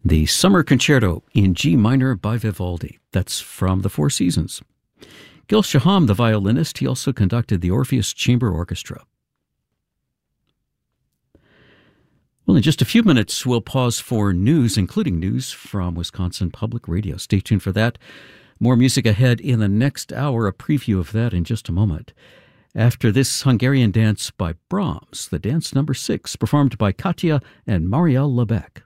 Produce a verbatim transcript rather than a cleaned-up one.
The Summer Concerto in G minor by Vivaldi. That's from the Four Seasons. Gil Shaham, the violinist, he also conducted the Orpheus Chamber Orchestra. Well, in just a few minutes, we'll pause for news, including news from Wisconsin Public Radio. Stay tuned for that. More music ahead in the next hour, a preview of that in just a moment. After this Hungarian dance by Brahms, the dance number six, performed by Katya and Marielle Lebec.